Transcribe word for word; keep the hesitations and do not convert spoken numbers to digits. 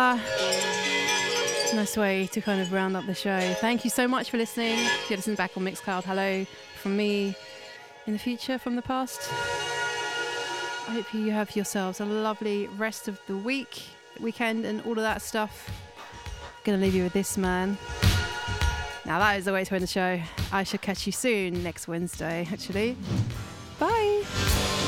Uh, nice way to kind of round up the show. Thank you so much for listening. If you're listening back on Mixcloud, hello from me in the future, from the past. I hope you have yourselves a lovely rest of the week, weekend, and all of that stuff. Gonna leave you with this, man. Now that is the way to end the show. I shall catch you soon, next Wednesday, actually.